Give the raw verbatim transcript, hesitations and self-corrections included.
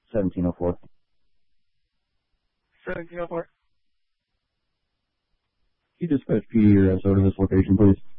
seventeen oh four. seventeen oh four. Can you dispatch P D or S O to this location, please?